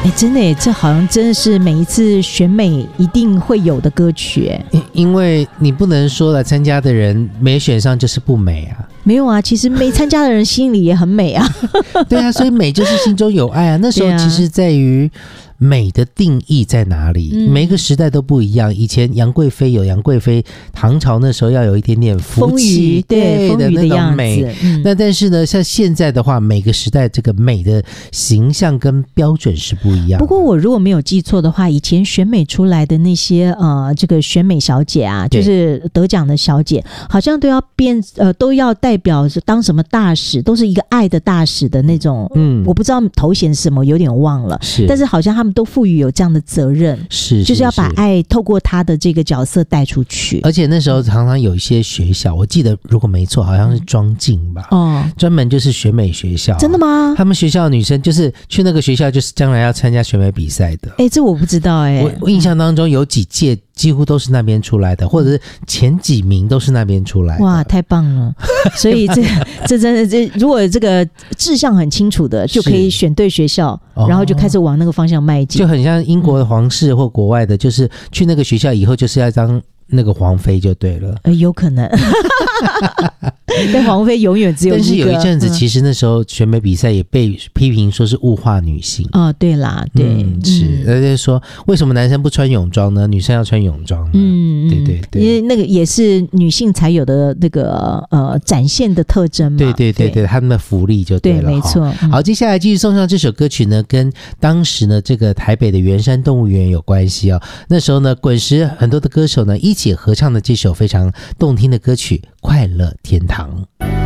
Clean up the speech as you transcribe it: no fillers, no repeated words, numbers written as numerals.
真的耶，这好像真的是每一次选美一定会有的歌曲。 因为你不能说来参加的人没选上就是不美啊。 没有啊，其实没参加的人心里也很美啊。 对啊，所以美就是心中有爱啊。那时候其实在于美的定义在哪里，每一个时代都不一样。以前杨贵妃有杨贵妃，唐朝那时候要有一点点福气，对丰腴的那种美。 那但是呢，像现在的话，每个时代这个美的形象跟标准是不一样的。 不过我如果没有记错的话，以前选美出来的那些这个选美小姐啊，就是得奖的小姐，好像都要都要代表当什么大使，都是一个爱的大使的那种。我不知道头衔是什么，有点忘了。但是好像他们都赋予有这样的责任，就是要把爱透过他的这个角色带出去。 而且那时候常常有一些学校，我记得如果没错，好像是庄敬吧，专门就是选美学校。 真的吗？ 他们学校的女生就是去那个学校，就是将来要参加选美比赛的。 这我不知道。 我印象当中有几届几乎都是那边出来的，或者是前几名都是那边出来的。 哇，太棒了！所以这真的如果这个志向很清楚的，就可以选对学校，然后就开始往那个方向迈进。 就很像英国的皇室或国外的，就是去那个学校以后就是要当那个皇妃就对了。 有可能。但皇妃永远只有一个。 但是有一阵子其实那时候选美比赛也被批评说是物化女性。 对啦，对。 是而且说为什么男生不穿泳装呢？女生要穿泳装呢？对， 因为那个也是女性才有的那个展现的特征嘛。 对，他们的福利就对了。 对，没错。 好，接下来继续送上这首歌曲呢，跟当时呢这个台北的圆山动物园有关系哦。那时候呢滚石很多的歌手呢一起合唱的这首非常动听的歌曲《快乐天堂》。